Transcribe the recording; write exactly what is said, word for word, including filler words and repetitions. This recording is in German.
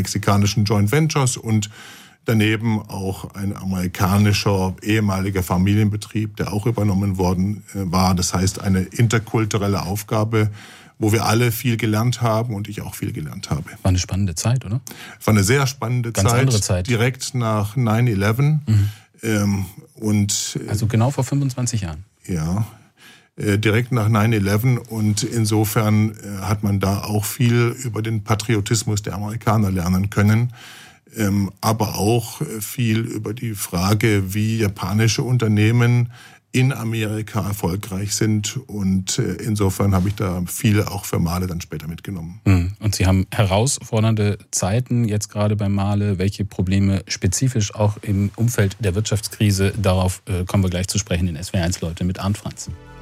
mexikanischen Joint Ventures und daneben auch ein amerikanischer ehemaliger Familienbetrieb, der auch übernommen worden war. Das heißt, eine interkulturelle Aufgabe, wo wir alle viel gelernt haben und ich auch viel gelernt habe. War eine spannende Zeit, oder? War eine sehr spannende Ganz Zeit. andere Zeit. Direkt nach nine eleven. Mhm. Ähm, und, also genau vor fünfundzwanzig Jahren. Ja, äh, direkt nach nine eleven. Und insofern äh, hat man da auch viel über den Patriotismus der Amerikaner lernen können. Ähm, aber auch viel über die Frage, wie japanische Unternehmen in Amerika erfolgreich sind. Und äh, insofern habe ich da viele auch für Mahle dann später mitgenommen. Und Sie haben herausfordernde Zeiten jetzt gerade bei Mahle. Welche Probleme spezifisch auch im Umfeld der Wirtschaftskrise, darauf äh, kommen wir gleich zu sprechen in S W R eins Leute mit Arndt Franz.